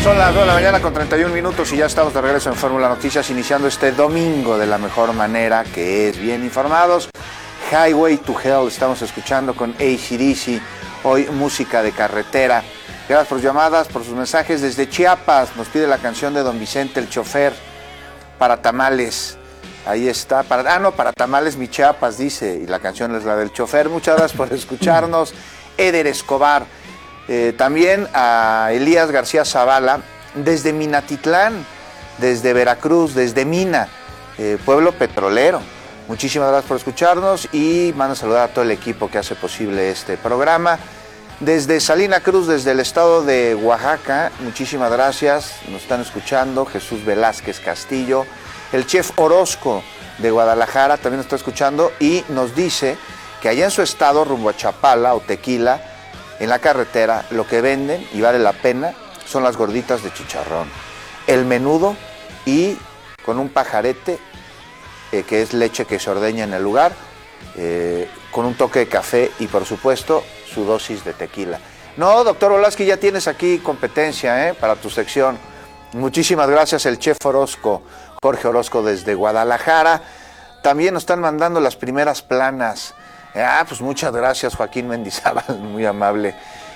Son las 2 de la mañana con 31 minutos y ya estamos de regreso en Fórmula Noticias, iniciando este domingo de la mejor manera, que es bien informados. Highway to Hell estamos escuchando con AC/DC, hoy música de carretera. Gracias por sus llamadas, por sus mensajes. Desde Chiapas nos pide la canción de Don Vicente, el chofer, para tamales. Ahí está, para tamales mi Chiapas, dice, y la canción es la del chofer. Muchas gracias por escucharnos. Eder Escobar. También a Elías García Zavala, desde Minatitlán, desde Veracruz, desde Mina, pueblo petrolero. Muchísimas gracias por escucharnos y mando a saludar a todo el equipo que hace posible este programa. Desde Salina Cruz, desde el estado de Oaxaca, muchísimas gracias, nos están escuchando. Jesús Velázquez Castillo, el chef Orozco de Guadalajara también nos está escuchando y nos dice que allá en su estado, rumbo a Chapala o Tequila, en la carretera, lo que venden, y vale la pena, son las gorditas de chicharrón, el menudo y con un pajarete, que es leche que se ordeña en el lugar, con un toque de café y, por supuesto, su dosis de tequila. No, doctor Olaski, ya tienes aquí competencia para tu sección. Muchísimas gracias, el chef Orozco, Jorge Orozco desde Guadalajara. También nos están mandando las primeras planas. Pues muchas gracias, Joaquín Mendizábal, muy amable.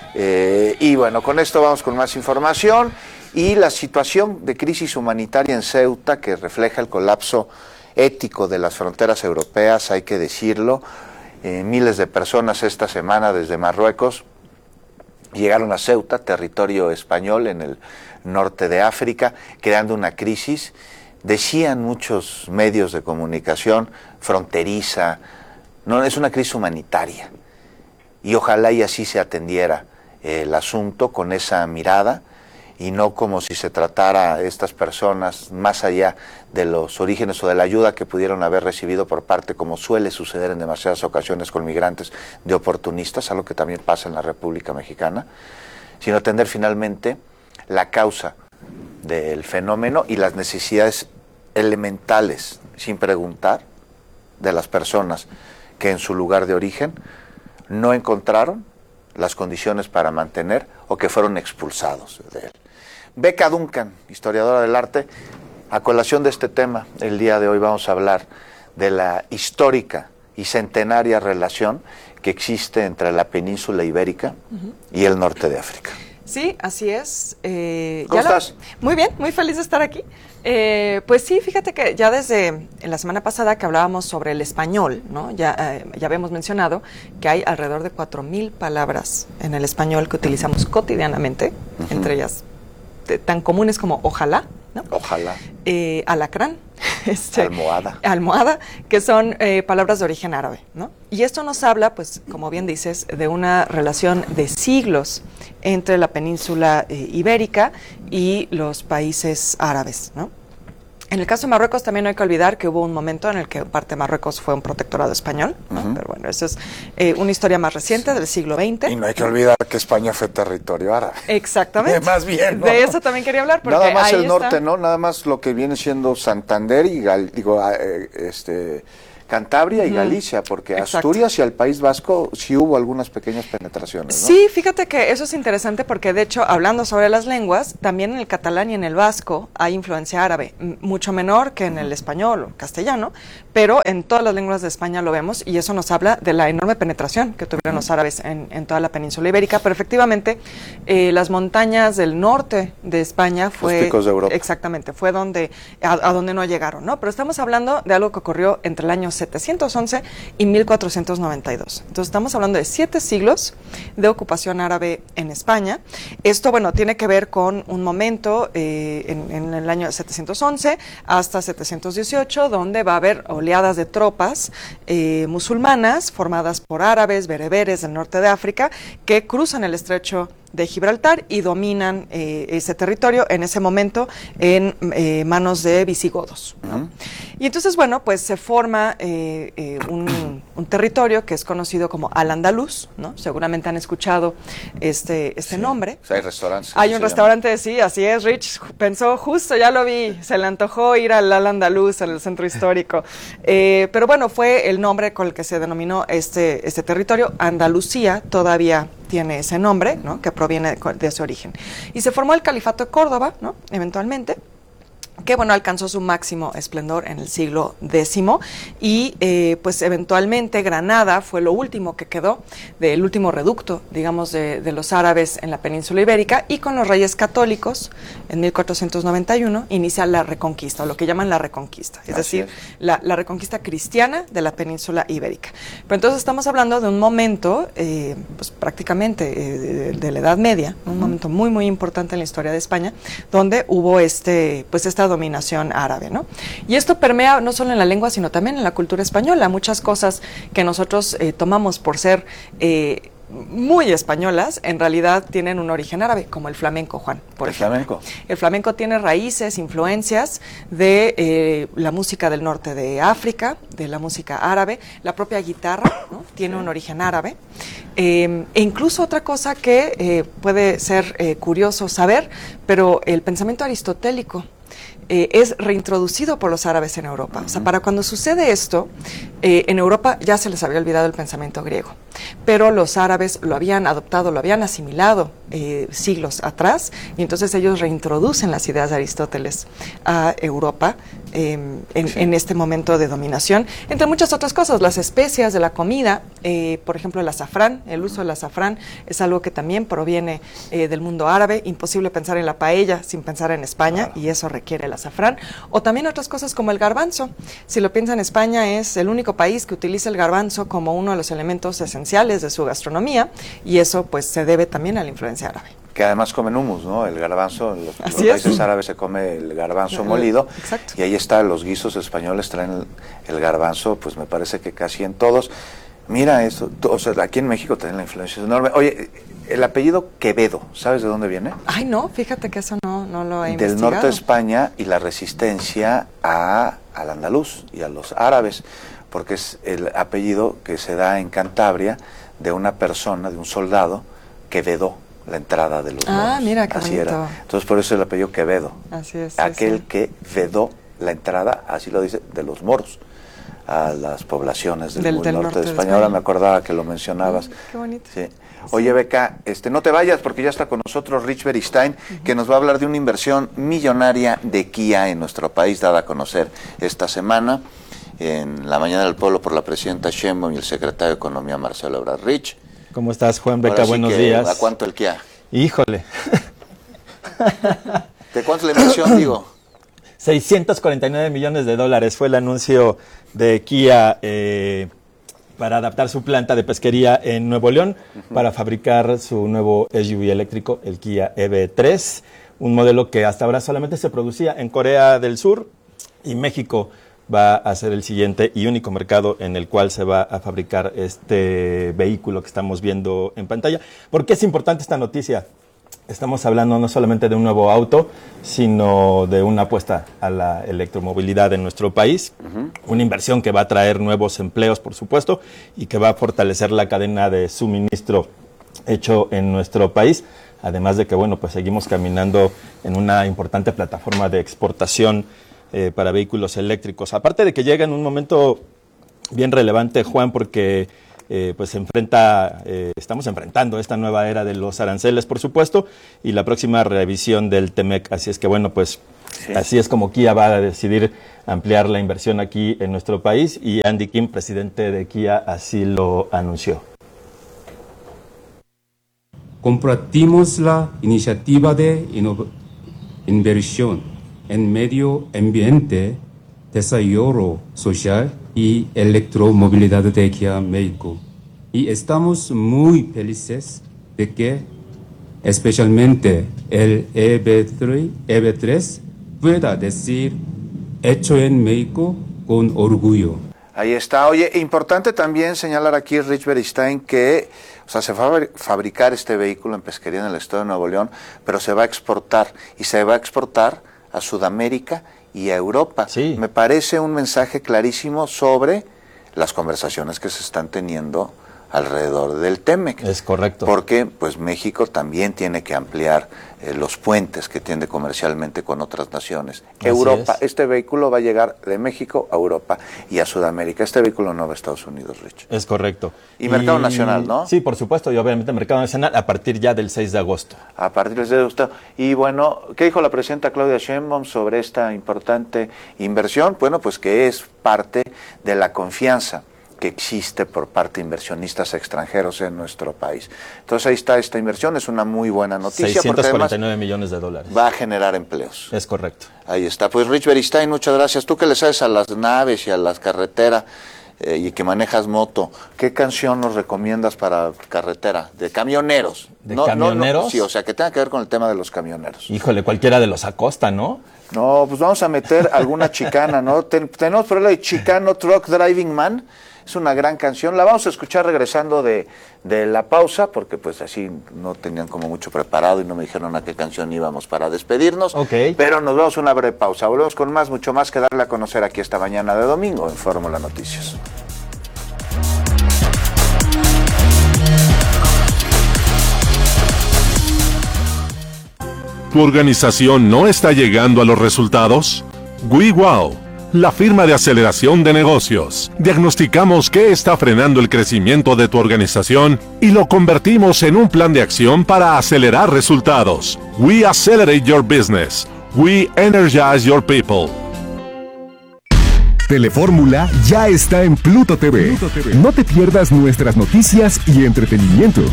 Y bueno, con esto vamos con más información y la situación de crisis humanitaria en Ceuta, que refleja el colapso ético de las fronteras europeas, hay que decirlo. Miles de personas esta semana desde Marruecos llegaron a Ceuta, territorio español en el norte de África, creando una crisis, decían muchos medios de comunicación, fronteriza. No, es una crisis humanitaria y ojalá y así se atendiera el asunto con esa mirada y no como si se tratara a estas personas más allá de los orígenes o de la ayuda que pudieron haber recibido por parte, como suele suceder en demasiadas ocasiones con migrantes, de oportunistas, algo que también pasa en la República Mexicana, sino atender finalmente la causa del fenómeno y las necesidades elementales, sin preguntar, de las personas que en su lugar de origen no encontraron las condiciones para mantener o que fueron expulsados de él. Beca Duncan, historiadora del arte, a colación de este tema, el día de hoy vamos a hablar de la histórica y centenaria relación que existe entre la península ibérica y el norte de África. Sí, así es. ¿Cómo estás? Muy bien, muy feliz de estar aquí. Pues sí, fíjate que ya desde la semana pasada que hablábamos sobre el español, ¿no? Ya habíamos mencionado que hay alrededor de 4,000 palabras en el español que utilizamos cotidianamente, entre ellas tan comunes como ojalá, ¿no? Ojalá. Alacrán. Almohada, que son palabras de origen árabe, ¿no? Y esto nos habla, pues, como bien dices, de una relación de siglos entre la península ibérica y los países árabes, ¿no? En el caso de Marruecos también no hay que olvidar que hubo un momento en el que parte de Marruecos fue un protectorado español, ¿no? Pero bueno, eso es una historia más reciente del siglo XX. Y no hay que olvidar que España fue territorio árabe. Exactamente. Más bien, ¿no? De eso también quería hablar. Porque nada más ahí el norte, está. ¿no? Nada más lo que viene siendo Santander y Cantabria y Galicia, porque Exacto. Asturias y al País Vasco sí hubo algunas pequeñas penetraciones, ¿no? Sí, fíjate que eso es interesante porque, de hecho, hablando sobre las lenguas, también en el catalán y en el vasco hay influencia árabe, mucho menor que en el español o castellano, pero en todas las lenguas de España lo vemos y eso nos habla de la enorme penetración que tuvieron los árabes en toda la península ibérica, pero efectivamente las montañas del norte de España fue... Los picos de Europa. Exactamente, fue a donde no llegaron, ¿no? Pero estamos hablando de algo que ocurrió entre el año 711 y 1492. Entonces estamos hablando de 7 siglos de ocupación árabe en España. Esto, bueno, tiene que ver con un momento en el año 711 hasta 718, donde va a haber oleadas de tropas musulmanas formadas por árabes, bereberes del norte de África, que cruzan el estrecho de Gibraltar y dominan ese territorio en ese momento en manos de visigodos, ¿no? Y entonces, bueno, pues se forma un territorio que es conocido como Al-Andalus, ¿no? Seguramente han escuchado este nombre. O sea, hay restaurantes. Hay un restaurante, sí, así es, Rich pensó justo, ya lo vi, se le antojó ir al Al-Andalus, al centro histórico. Pero bueno, fue el nombre con el que se denominó este territorio. Andalucía todavía tiene ese nombre, ¿no? Que proviene de ese origen. Y se formó el Califato de Córdoba, ¿no? Eventualmente, que bueno, alcanzó su máximo esplendor en el siglo X y pues eventualmente Granada fue lo último que quedó, del último reducto, digamos, de los árabes en la península ibérica, y con los reyes católicos en 1491 inicia la reconquista, o lo que llaman la reconquista, es decir, la reconquista cristiana de la península ibérica. Pero entonces estamos hablando de un momento, pues prácticamente de la Edad Media, un momento muy, muy importante en la historia de España, donde hubo esta dominación árabe, ¿no? Y esto permea no solo en la lengua, sino también en la cultura española. Muchas cosas que nosotros tomamos por ser muy españolas, en realidad tienen un origen árabe, como el flamenco, Juan, por ejemplo. ¿Flamenco? El flamenco tiene raíces, influencias de la música del norte de África, de la música árabe. La propia guitarra, ¿no? Tiene un origen árabe. E incluso otra cosa que puede ser curioso saber, pero el pensamiento aristotélico es reintroducido por los árabes en Europa. O sea, para cuando sucede esto, en Europa ya se les había olvidado el pensamiento griego, pero los árabes lo habían adoptado, lo habían asimilado siglos atrás, y entonces ellos reintroducen las ideas de Aristóteles a Europa en este momento de dominación, entre muchas otras cosas. Las especias de la comida, por ejemplo el azafrán, el uso del azafrán es algo que también proviene del mundo árabe. Imposible pensar en la paella sin pensar en España, y eso requiere el azafrán. O también otras cosas como el garbanzo. Si lo piensan, España es el único país que utiliza el garbanzo como uno de los elementos esenciales de su gastronomía, y eso pues se debe también a la influencia árabe. Que además comen hummus, ¿no? El garbanzo, en los países árabes se come el garbanzo molido. Exacto. Y ahí está, los guisos españoles traen el garbanzo, pues me parece que casi en todos. Mira eso, o sea, aquí en México también la influencia es enorme. Oye, el apellido Quevedo, ¿sabes de dónde viene? Ay, no, fíjate que eso no lo he Del investigado. norte de España, y la resistencia al andaluz y a los árabes, porque es el apellido que se da en Cantabria de una persona, de un soldado, que vedó la entrada de los moros. Mira, qué así bonito. era. Entonces por eso el apellido Quevedo. Así es. Aquel sí. que vedó la entrada, así lo dice, de los moros a las poblaciones del norte de España. Ahora me acordaba que lo mencionabas. Qué bonito. Sí. Oye, Beca, no te vayas, porque ya está con nosotros Rich Beristain, que nos va a hablar de una inversión millonaria de Kia en nuestro país, dada a conocer esta semana en la Mañana del Pueblo por la presidenta Sheinbaum y el secretario de Economía Marcelo Ebrard. Rich. ¿Cómo estás, Juan? Beca, Ahora sí, buenos días. ¿A cuánto el Kia? Híjole. ¿De cuánto la inversión, digo? 649 millones de dólares fue el anuncio de Kia para adaptar su planta de pesquería en Nuevo León para fabricar su nuevo SUV eléctrico, el Kia EV3, un modelo que hasta ahora solamente se producía en Corea del Sur, y México va a ser el siguiente y único mercado en el cual se va a fabricar este vehículo que estamos viendo en pantalla. ¿Por qué es importante esta noticia? Estamos hablando no solamente de un nuevo auto, sino de una apuesta a la electromovilidad en nuestro país, una inversión que va a traer nuevos empleos, por supuesto, y que va a fortalecer la cadena de suministro hecho en nuestro país, además de que, bueno, pues seguimos caminando en una importante plataforma de exportación para vehículos eléctricos. Aparte de que llega en un momento bien relevante, Juan, porque pues estamos enfrentando esta nueva era de los aranceles, por supuesto, y la próxima revisión del TEMEC. Así es que, bueno, pues sí, así es como Kia va a decidir ampliar la inversión aquí en nuestro país, y Andy Kim, presidente de Kia, así lo anunció. Compartimos la iniciativa de inversión en medio ambiente, desarrollo social y electromovilidad de Kia México. Y estamos muy felices de que especialmente el EV3 pueda decir hecho en México con orgullo. Ahí está. Oye, importante también señalar aquí, Rich Beristain, que se va a fabricar este vehículo en pesquería en el estado de Nuevo León, pero se va a exportar, y se va a exportar a Sudamérica y a Europa. Sí. Me parece un mensaje clarísimo sobre las conversaciones que se están teniendo alrededor del TEMEC. Es correcto. Porque pues México también tiene que ampliar los puentes que tiene comercialmente con otras naciones. Así Europa, es. este vehículo va a llegar de México a Europa y a Sudamérica. Este vehículo no va a Estados Unidos, Rich. Es correcto. Y mercado nacional, ¿no? Sí, por supuesto, y obviamente mercado nacional a partir ya del 6 de agosto. A partir del 6 de agosto. Y bueno, ¿qué dijo la presidenta Claudia Sheinbaum sobre esta importante inversión? Bueno, pues que es parte de la confianza que existe por parte de inversionistas extranjeros en nuestro país. Entonces ahí está esta inversión, es una muy buena noticia. 649 millones de dólares. Va a generar empleos. Es correcto. Ahí está. Pues Rich Beristain, muchas gracias. Tú que le sabes a las naves y a las carreteras y que manejas moto, ¿qué canción nos recomiendas para carretera? De camioneros. ¿De camioneros? Sí, o sea, que tenga que ver con el tema de los camioneros. Híjole, cualquiera de los Acosta, ¿no? No, pues vamos a meter alguna chicana, ¿no? Tenemos por ahí la de Chicano Truck Driving Man. Es una gran canción, la vamos a escuchar regresando de la pausa, porque pues así no tenían como mucho preparado y no me dijeron a qué canción íbamos para despedirnos. Okay. Pero nos vamos a una breve pausa, volvemos con más, mucho más que darle a conocer aquí esta mañana de domingo en Fórmula Noticias. ¿Tu organización no está llegando a los resultados? WeWow, la firma de aceleración de negocios. Diagnosticamos qué está frenando el crecimiento de tu organización y lo convertimos en un plan de acción para acelerar resultados. We accelerate your business. We energize your people. Telefórmula ya está en Pluto TV. No te pierdas nuestras noticias y entretenimiento.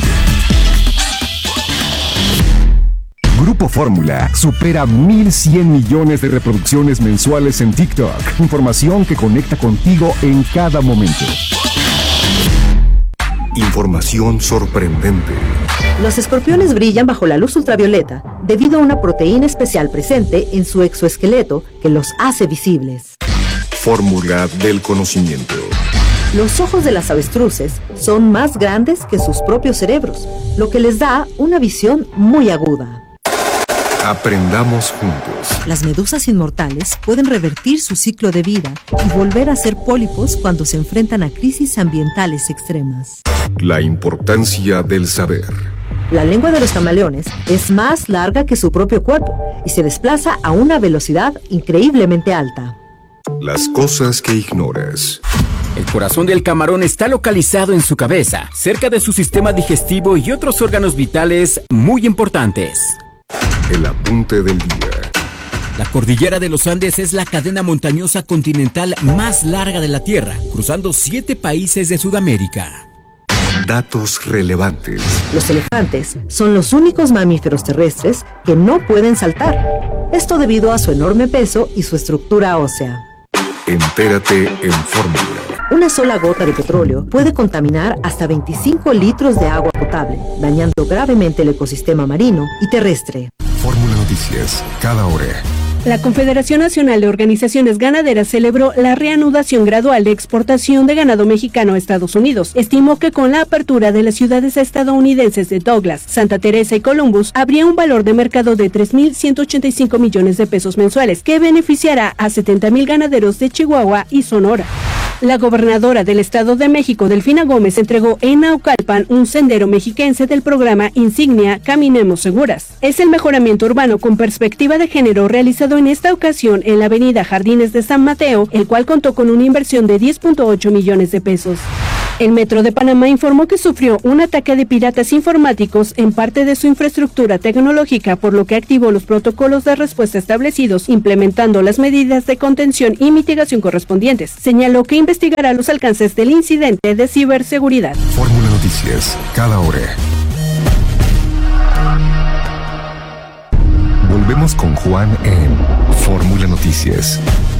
Grupo Fórmula supera 1,100 millones de reproducciones mensuales en TikTok. Información que conecta contigo en cada momento. Información sorprendente. Los escorpiones brillan bajo la luz ultravioleta debido a una proteína especial presente en su exoesqueleto que los hace visibles. Fórmula del conocimiento. Los ojos de las avestruces son más grandes que sus propios cerebros, lo que les da una visión muy aguda. Aprendamos juntos. Las medusas inmortales pueden revertir su ciclo de vida y volver a ser pólipos cuando se enfrentan a crisis ambientales extremas. La importancia del saber. La lengua de los camaleones es más larga que su propio cuerpo y se desplaza a una velocidad increíblemente alta. Las cosas que ignoras. El corazón del camarón está localizado en su cabeza, cerca de su sistema digestivo y otros órganos vitales muy importantes. El apunte del día. La cordillera de los Andes es la cadena montañosa continental más larga de la Tierra, cruzando 7 países de Sudamérica. Datos relevantes. Los elefantes son los únicos mamíferos terrestres que no pueden saltar. Esto debido a su enorme peso y su estructura ósea. Entérate en Fórmula. Una sola gota de petróleo puede contaminar hasta 25 litros de agua potable, dañando gravemente el ecosistema marino y terrestre. Fórmula Noticias, cada hora. La Confederación Nacional de Organizaciones Ganaderas celebró la reanudación gradual de exportación de ganado mexicano a Estados Unidos. Estimó que con la apertura de las ciudades estadounidenses de Douglas, Santa Teresa y Columbus, habría un valor de mercado de 3,185 millones de pesos mensuales, que beneficiará a 70,000 ganaderos de Chihuahua y Sonora. La gobernadora del Estado de México, Delfina Gómez, entregó en Naucalpan un sendero mexiquense del programa Insignia Caminemos Seguras. Es el mejoramiento urbano con perspectiva de género realizado en esta ocasión en la avenida Jardines de San Mateo, el cual contó con una inversión de 10.8 millones de pesos. El Metro de Panamá informó que sufrió un ataque de piratas informáticos en parte de su infraestructura tecnológica, por lo que activó los protocolos de respuesta establecidos, implementando las medidas de contención y mitigación correspondientes. Señaló que investigará los alcances del incidente de ciberseguridad. Fórmula Noticias, cada hora. Volvemos con Juan en Fórmula Noticias.